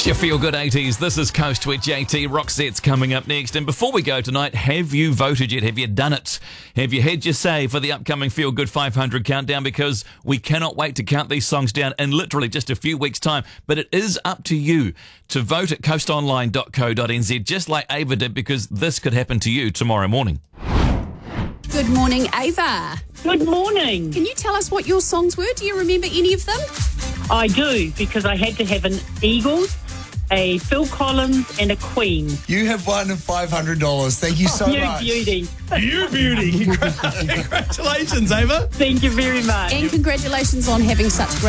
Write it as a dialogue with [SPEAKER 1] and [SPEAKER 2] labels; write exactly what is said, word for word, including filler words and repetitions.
[SPEAKER 1] It's your Feel Good eighties. This is Coast with J T. Roxette's coming up next. And before we go tonight, have you voted yet? Have you done it? Have you had your say for the upcoming Feel Good five hundred countdown? Because we cannot wait to count these songs down in literally just a few weeks' time. But it is up to you to vote at coast online dot co dot n z, just like Ava did, because this could happen to you tomorrow morning.
[SPEAKER 2] Good morning, Ava.
[SPEAKER 3] Good morning.
[SPEAKER 2] Can you tell us what your songs were? Do you remember any of them?
[SPEAKER 3] I do, because I had to have an Eagles, a Phil Collins, and a Queen.
[SPEAKER 4] You have won five hundred dollars. Thank you so
[SPEAKER 3] you
[SPEAKER 4] much.
[SPEAKER 3] beauty.
[SPEAKER 5] You beauty. Congratulations, Ava.
[SPEAKER 3] Thank you very much.
[SPEAKER 2] And congratulations on having such great